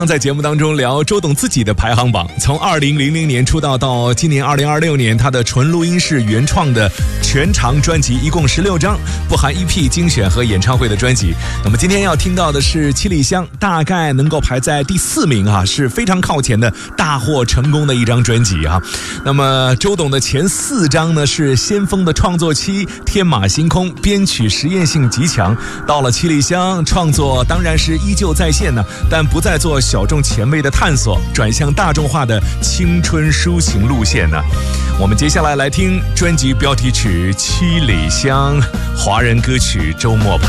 在节目当中聊周董自己的排行榜，从2000年出道到今年2026年，他的纯录音室原创的全长专辑一共16张，不含 EP 精选和演唱会的专辑。那么今天要听到的是七里香，大概能够排在第4名啊，是非常靠前的大获成功的一张专辑啊。那么周董的前4张呢是先锋的创作期，天马行空，编曲实验性极强。到了七里香，创作当然是依旧在线呢，但不再做小众前卫的探索，转向大众化的青春抒情路线呢。我们接下来来听专辑标题曲《七里香》，华人歌曲周末派。